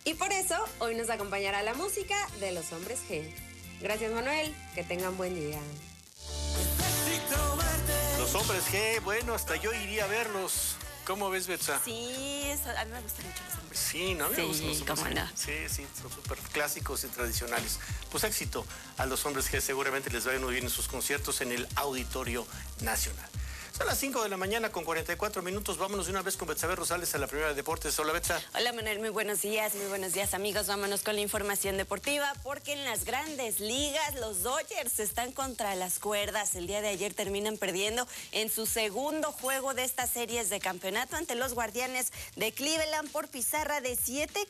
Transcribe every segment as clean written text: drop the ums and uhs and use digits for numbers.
Y por eso hoy nos acompañará la música de los Hombres G. Gracias, Manuel, que tengan buen día. Los Hombres G, bueno, hasta yo iría a verlos. ¿Cómo ves, Betsa? Sí, a mí me gustan mucho los hombres. Sí, ¿no? Me gustan los hombres cómo no. Sí, son súper clásicos y tradicionales. Pues éxito a los Hombres G, seguramente les va a ir muy bien en sus conciertos en el Auditorio Nacional. Son las 5 de la mañana con 44 minutos. Vámonos de una vez con Betsabe Rosales a la Primera de Deportes. Hola, Betsa. Hola, Manuel. Muy buenos días, amigos. Vámonos con la información deportiva, porque en las grandes ligas los Dodgers están contra las cuerdas. El día de ayer terminan perdiendo en su segundo juego de estas series de campeonato ante los Guardianes de Cleveland por pizarra de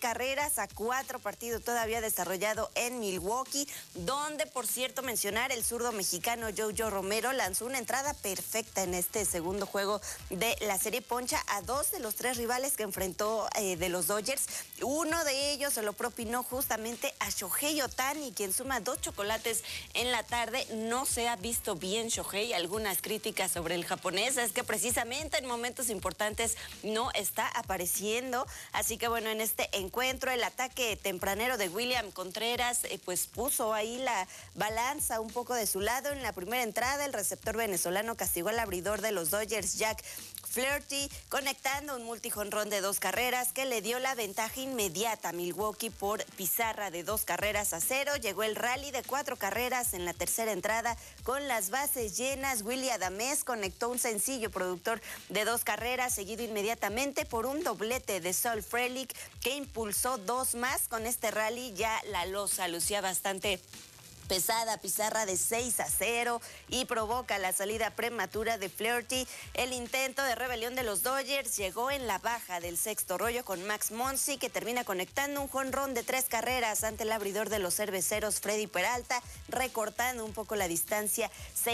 7-4, partido todavía desarrollado en Milwaukee, donde, por cierto, mencionar el zurdo mexicano Jojo Romero lanzó una entrada perfecta en este segundo juego de la serie. Poncha a 2 de los 3 rivales que enfrentó de los Dodgers. Uno de ellos se lo propinó justamente a Shohei Ohtani, quien suma 2 chocolates en la tarde. No se ha visto bien Shohei. Algunas críticas sobre el japonés es que precisamente en momentos importantes no está apareciendo. Así que bueno, en este encuentro el ataque tempranero de William Contreras pues puso ahí la balanza un poco de su lado. En la primera entrada el receptor venezolano castigó al abridor de los Dodgers, Jack Flaherty, conectando un multijonrón de 2 carreras que le dio la ventaja inmediata a Milwaukee por pizarra de 2-0. Llegó el rally de 4 carreras en la tercera entrada con las bases llenas. Willy Adames conectó un sencillo productor de 2 carreras, seguido inmediatamente por un doblete de Saul Frelick que impulsó 2 más. Con este rally ya la losa lucía bastante pesada, pizarra de 6-0 y provoca la salida prematura de Flaherty. El intento de rebelión de los Dodgers llegó en la baja del sexto rollo con Max Muncy, que termina conectando un jonrón de 3 carreras ante el abridor de los cerveceros Freddy Peralta, recortando un poco la distancia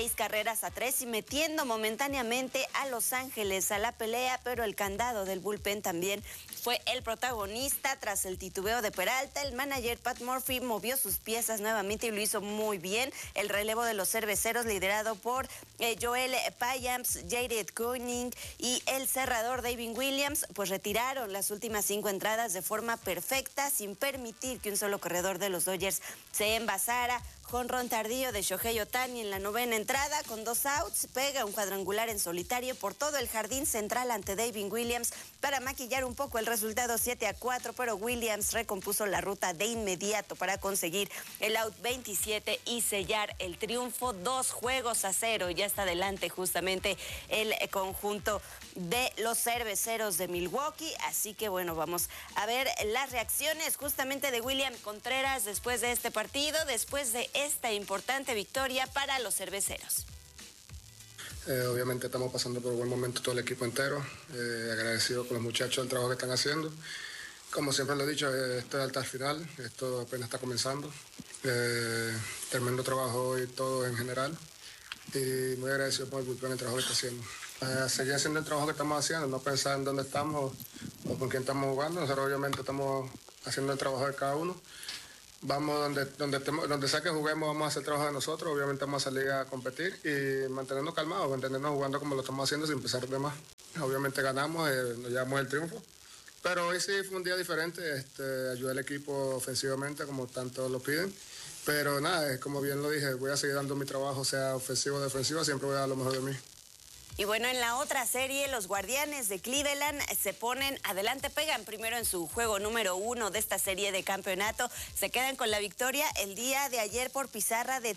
6-3 y metiendo momentáneamente a Los Ángeles a la pelea, pero el candado del bullpen también fue el protagonista. Tras el titubeo de Peralta, el manager Pat Murphy movió sus piezas nuevamente y lo hizo muy bien. El relevo de los cerveceros, liderado por Joel Payamps, Jared Koenig y el cerrador David Williams, pues retiraron las últimas 5 entradas de forma perfecta, sin permitir que un solo corredor de los Dodgers se envasara. Jonrón tardío de Shohei Ohtani en la novena entrada, con 2 outs, pega un cuadrangular en solitario por todo el jardín central ante David Williams para maquillar un poco el resultado 7-4, pero Williams recompuso la ruta de inmediato para conseguir el out 27 y sellar el triunfo 2-0. Ya está adelante justamente el conjunto de los cerveceros de Milwaukee, así que bueno, vamos a ver las reacciones justamente de William Contreras después de este partido, después de esta importante victoria para los cerveceros. Obviamente estamos pasando por un buen momento todo el equipo entero, agradecido con los muchachos del trabajo que están haciendo. Como siempre lo he dicho, esto es hasta el final, esto apenas está comenzando. Tremendo trabajo hoy todo en general y muy agradecido por el trabajo que está haciendo. Seguir haciendo el trabajo que estamos haciendo, no pensar en dónde estamos o con quién estamos jugando. Nosotros obviamente estamos haciendo el trabajo de cada uno. Vamos donde sea que juguemos, vamos a hacer el trabajo de nosotros. Obviamente vamos a salir a competir y mantenernos calmados, mantenernos jugando como lo estamos haciendo sin pensar de más. Obviamente ganamos, nos llevamos el triunfo. Pero hoy sí fue un día diferente, ayudé al equipo ofensivamente como tanto lo piden. Pero nada, como bien lo dije, voy a seguir dando mi trabajo, sea ofensivo o defensivo, siempre voy a dar lo mejor de mí. Y bueno, en la otra serie, los Guardianes de Cleveland se ponen adelante, pegan primero en su juego número 1 de esta serie de campeonato. Se quedan con la victoria el día de ayer por pizarra de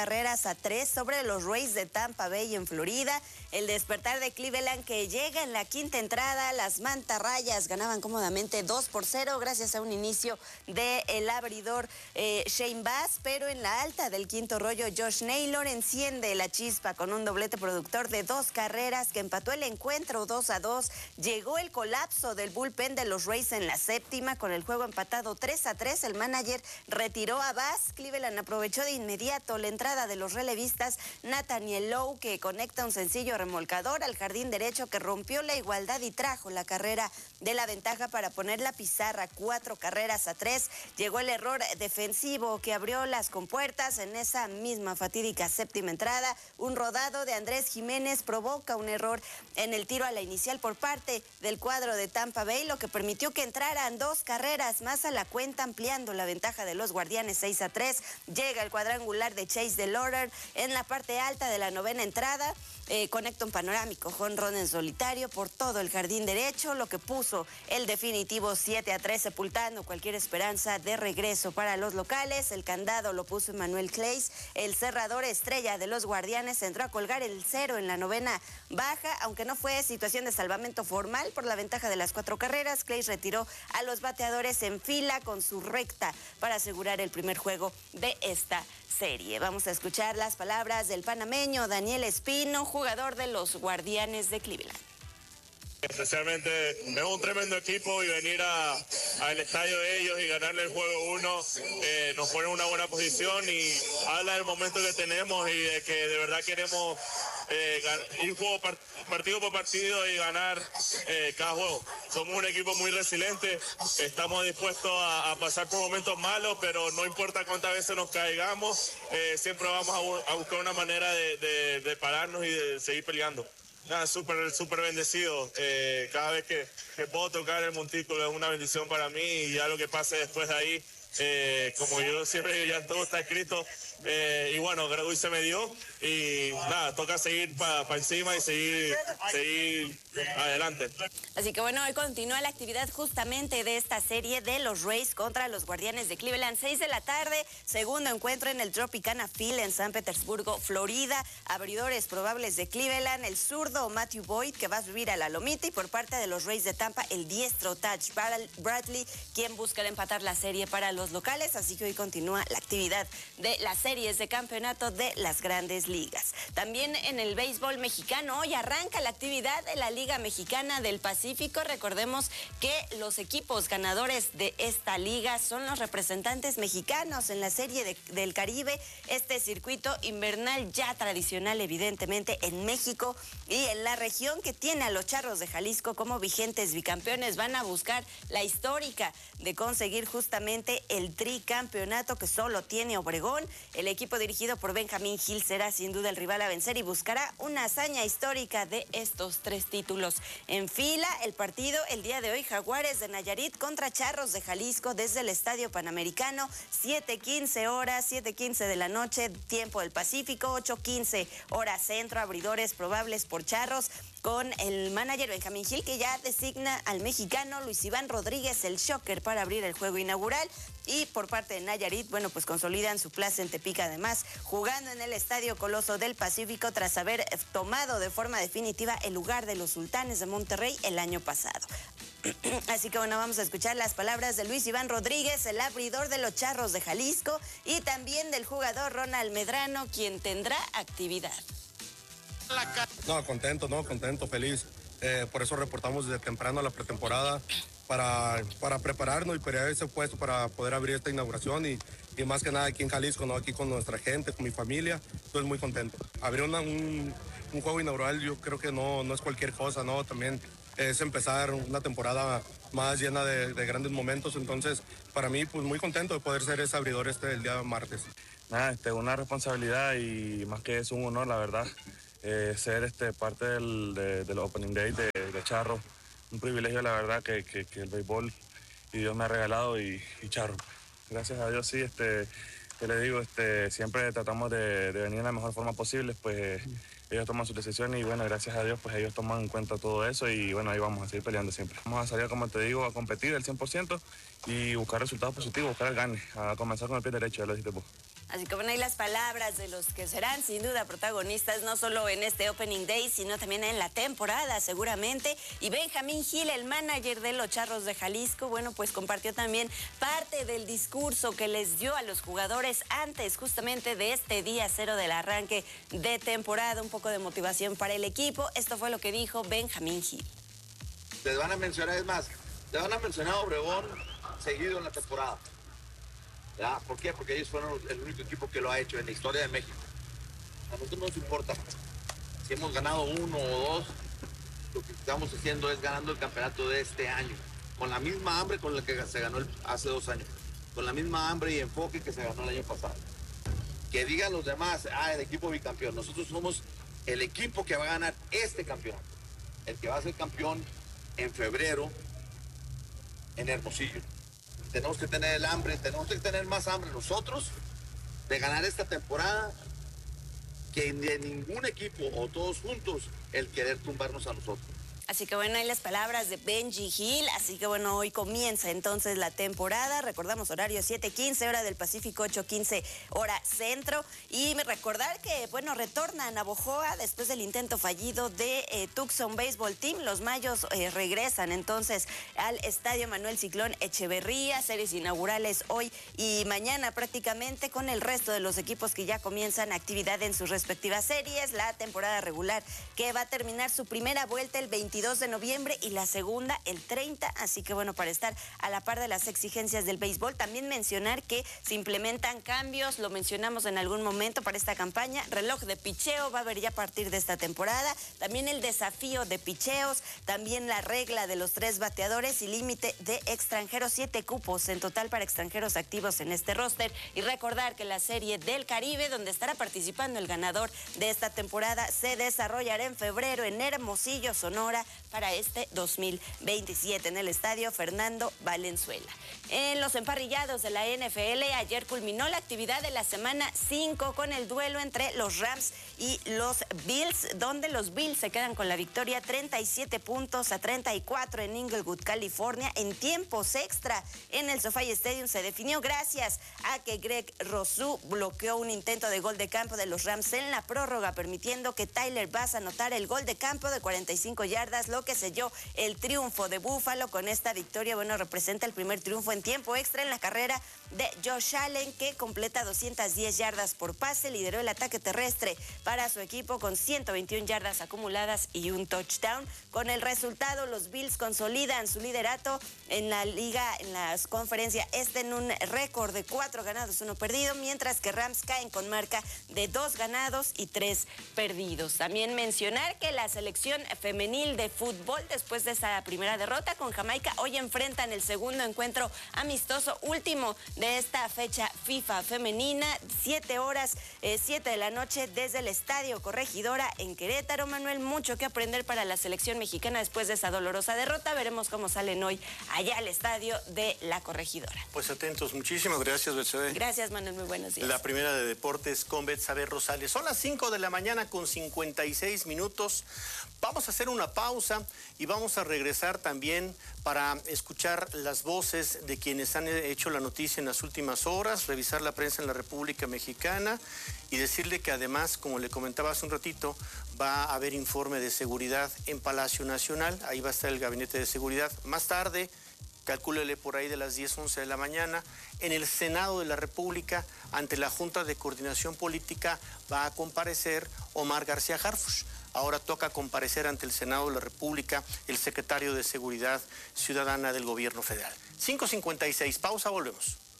3-3 sobre los Rays de Tampa Bay en Florida. El despertar de Cleveland, que llega en la quinta entrada. Las mantarrayas ganaban cómodamente 2-0 gracias a un inicio del abridor Shane Baz, pero en la alta del quinto rollo, Josh Naylor enciende la chispa con un doblete productor de 2 carreras que empató el encuentro 2-2. Llegó el colapso del bullpen de los Rays en la séptima, con el juego empatado 3-3. El manager retiró a Baz. Cleveland aprovechó de inmediato la entrada de los relevistas Nathaniel Lowe, que conecta un sencillo remolcador al jardín derecho que rompió la igualdad y trajo la carrera de la ventaja para poner la pizarra 4-3. Llegó el error defensivo que abrió las compuertas en esa misma fatídica séptima entrada. Un rodado de Andrés Jiménez probó provoca un error en el tiro a la inicial por parte del cuadro de Tampa Bay, lo que permitió que entraran 2 carreras más a la cuenta, ampliando la ventaja de los Guardianes 6-3. Llega el cuadrangular de Chase DeLauder en la parte alta de la 9ª entrada. Conecta un panorámico jonrón en solitario por todo el jardín derecho, lo que puso el definitivo 7-3, sepultando cualquier esperanza de regreso para los locales. El candado lo puso Emmanuel Clays, el cerrador estrella de los Guardianes, entró a colgar el 0 en la 9ª baja, aunque no fue situación de salvamento formal por la ventaja de las 4 carreras. Clays retiró a los bateadores en fila con su recta para asegurar el primer juego de esta serie. Vamos a escuchar las palabras del panameño Daniel Espino, jugador de los Guardianes de Cleveland. Especialmente es un tremendo equipo y venir al estadio de ellos y ganarle el juego 1 nos pone en una buena posición y habla del momento que tenemos y de que de verdad queremos ir partido por partido y ganar cada juego. Somos un equipo muy resiliente, estamos dispuestos a pasar por momentos malos, pero no importa cuántas veces nos caigamos, siempre vamos a buscar una manera de pararnos y de seguir peleando. Nada, súper bendecido. Cada vez que puedo tocar el montículo es una bendición para mí y ya lo que pase después de ahí, como yo siempre digo, ya todo está escrito. Y bueno, creo que hoy se me dio y nada, toca seguir para encima y seguir adelante. Así que bueno, hoy continúa la actividad justamente de esta serie de los Rays contra los Guardianes de Cleveland. 6 de la tarde, segundo encuentro en el Tropicana Field en San Petersburgo, Florida. Abridores probables de Cleveland, el zurdo Matthew Boyd, que va a subir a la lomita, y por parte de los Rays de Tampa, el diestro Taj Bradley, quien buscará empatar la serie para los locales. Así que hoy continúa la actividad de las series de campeonato de las Grandes Ligas. También en el béisbol mexicano, hoy arranca la actividad de la Liga Mexicana del Pacífico. Recordemos que los equipos ganadores de esta liga son los representantes mexicanos en la Serie del Caribe, este circuito invernal ya tradicional evidentemente en México y en la región, que tiene a los Charros de Jalisco como vigentes bicampeones. Van a buscar la histórica de conseguir justamente el tricampeonato que solo tiene Obregón. El equipo dirigido por Benjamín Gil será sin duda el rival a vencer y buscará una hazaña histórica de estos 3 títulos en fila. El partido el día de hoy, Jaguares de Nayarit contra Charros de Jalisco desde el Estadio Panamericano, 7:15 horas, 7:15 de la noche, tiempo del Pacífico, 8:15 hora centro. Abridores probables por Charros, con el manager Benjamín Gil, que ya designa al mexicano Luis Iván Rodríguez, el shocker, para abrir el juego inaugural. Y por parte de Nayarit, bueno, pues consolidan su plaza en Tepic, además, jugando en el Estadio Coloso del Pacífico tras haber tomado de forma definitiva el lugar de los Sultanes de Monterrey el año pasado. Así que bueno, vamos a escuchar las palabras de Luis Iván Rodríguez, el abridor de los Charros de Jalisco, y también del jugador Ronald Medrano, quien tendrá actividad. Contento, feliz. Por eso reportamos desde temprano la pretemporada para prepararnos y pelear ese puesto para poder abrir esta inauguración y más que nada aquí en Jalisco, ¿no? Aquí con nuestra gente, con mi familia. Estoy muy contento. Abrir un juego inaugural yo creo que no es cualquier cosa, ¿no? También es empezar una temporada más llena de grandes momentos. Entonces, para mí, pues muy contento de poder ser ese abridor el día martes. Nada, una responsabilidad y más que eso un honor, la verdad. Ser parte del Opening Day de Charro, un privilegio la verdad que el béisbol y Dios me ha regalado y Charro. Gracias a Dios sí, que les digo, siempre tratamos de venir de la mejor forma posible, pues ellos toman sus decisiones y bueno, gracias a Dios pues ellos toman en cuenta todo eso y bueno, ahí vamos a seguir peleando siempre. Vamos a salir, como te digo, a competir al 100% y buscar resultados positivos, buscar el gane, a comenzar con el pie derecho, ya lo dijiste vos. Así que bueno, ahí las palabras de los que serán sin duda protagonistas, no solo en este Opening Day, sino también en la temporada seguramente. Y Benjamín Gil, el manager de los Charros de Jalisco, bueno, pues compartió también parte del discurso que les dio a los jugadores antes justamente de este día 0 del arranque de temporada, un poco de motivación para el equipo. Esto fue lo que dijo Benjamín Gil. Les van a mencionar, es más, les van a mencionar a Obregón seguido en la temporada. ¿Ya? ¿Por qué? Porque ellos fueron el único equipo que lo ha hecho en la historia de México. A nosotros no nos importa si hemos ganado 1 o 2, lo que estamos haciendo es ganando el campeonato de este año, con la misma hambre con la que se ganó hace 2 años, con la misma hambre y enfoque que se ganó el año pasado. Que digan los demás, el equipo bicampeón, nosotros somos el equipo que va a ganar este campeonato, el que va a ser campeón en febrero en Hermosillo. Tenemos que tener el hambre, tenemos que tener más hambre nosotros de ganar esta temporada que de ningún equipo o todos juntos el querer tumbarnos a nosotros. Así que bueno, hay las palabras de Benji Gil. Así que bueno, hoy comienza entonces la temporada. Recordamos horario 7:15, hora del Pacífico, 8:15, hora centro. Y recordar que bueno, retorna a Navojoa después del intento fallido de Tucson Baseball Team. Los mayos regresan entonces al Estadio Manuel Ciclón Echeverría. Series inaugurales hoy y mañana prácticamente, con el resto de los equipos que ya comienzan actividad en sus respectivas series. La temporada regular que va a terminar su primera vuelta el 22 de noviembre y la segunda el 30, así que bueno, para estar a la par de las exigencias del béisbol. También mencionar que se implementan cambios, lo mencionamos en algún momento para esta campaña. Reloj de picheo va a haber ya a partir de esta temporada, también el desafío de picheos, también la regla de los 3 bateadores y límite de extranjeros, 7 cupos en total para extranjeros activos en este roster. Y recordar que la Serie del Caribe, donde estará participando el ganador de esta temporada, se desarrollará en febrero en Hermosillo, Sonora, para este 2027 en el Estadio Fernando Valenzuela. En los emparrillados de la NFL, ayer culminó la actividad de la semana 5 con el duelo entre los Rams y los Bills, donde los Bills se quedan con la victoria 37-34 en Inglewood, California. En tiempos extra en el SoFi Stadium se definió gracias a que Greg Rousseau bloqueó un intento de gol de campo de los Rams en la prórroga, permitiendo que Tyler Bass anotara el gol de campo de 45 yardas, lo que selló el triunfo de Buffalo. Con esta victoria, bueno, representa el primer triunfo en tiempo extra en la carrera de Josh Allen, que completa 210 yardas por pase, lideró el ataque terrestre para su equipo con 121 yardas acumuladas y un touchdown. Con el resultado, los Bills consolidan su liderato en la liga, en la conferencia este, en un récord de 4 ganados, 1 perdido, mientras que Rams caen con marca de 2 ganados y 3 perdidos. También mencionar que la selección femenil de fútbol, después de esa primera derrota con Jamaica, hoy enfrentan el segundo encuentro amistoso último de esta fecha FIFA femenina, 7 de la noche desde el Estadio Corregidora en Querétaro. Manuel, mucho que aprender para la selección mexicana después de esa dolorosa derrota. Veremos cómo salen hoy allá al Estadio de la Corregidora. Pues atentos, muchísimas gracias, Betsabe. Gracias, Manuel, muy buenos días. La primera de deportes con Betsabe Rosales. Son las 5 de la mañana con 56 minutos. Vamos a hacer una pausa y vamos a regresar también para escuchar las voces de quienes han hecho la noticia en las últimas horas, revisar la prensa en la República Mexicana y decirle que además, como le comentaba hace un ratito, va a haber informe de seguridad en Palacio Nacional. Ahí va a estar el Gabinete de Seguridad. Más tarde, calcúlele por ahí de las 10, 11 de la mañana, en el Senado de la República, ante la Junta de Coordinación Política, va a comparecer Omar García Harfuch. Ahora toca comparecer ante el Senado de la República el secretario de Seguridad Ciudadana del Gobierno Federal. 5:56, pausa, volvemos.